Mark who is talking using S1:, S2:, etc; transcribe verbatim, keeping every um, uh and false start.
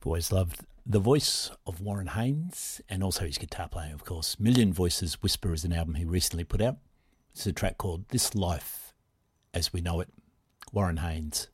S1: I've always loved the voice of Warren Haynes and also his guitar playing, of course. Million Voices Whisper is an album he recently put out. It's a track called This Life as We Know It. Warren Haynes.